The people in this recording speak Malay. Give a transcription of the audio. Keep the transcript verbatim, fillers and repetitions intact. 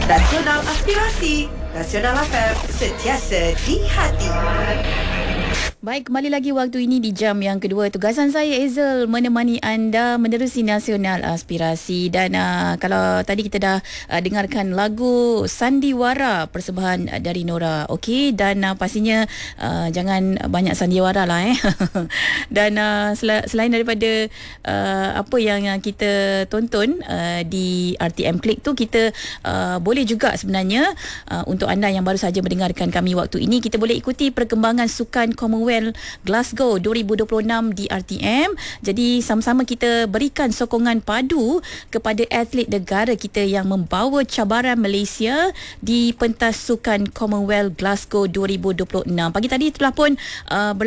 Nasional Aspirasi, Nasional F M, sentiasa di hati. Baik, kembali lagi waktu ini di jam yang kedua. Tugasan saya Ezel menemani anda menerusi Nasional Aspirasi. Dan uh, kalau tadi kita dah uh, dengarkan lagu Sandiwara persembahan uh, dari Nora. Okey, dan uh, pastinya uh, jangan banyak sandiwara lah eh. Dan uh, sel- selain daripada uh, apa yang kita tonton uh, di R T M Click tu, kita uh, boleh juga sebenarnya uh, untuk anda yang baru saja mendengarkan kami waktu ini, kita boleh ikuti perkembangan sukan Commonwealth Glasgow dua ribu dua puluh enam di R T M. Jadi sama-sama kita berikan sokongan padu kepada atlet negara kita yang membawa cabaran Malaysia di pentas sukan Commonwealth Glasgow dua ribu dua puluh enam. Pagi tadi telah pun uh,